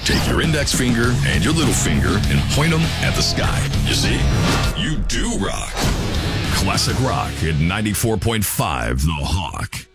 Take your index finger and your little finger and point them at the sky. You see? You do rock. Classic Rock at 94.5 The Hawk.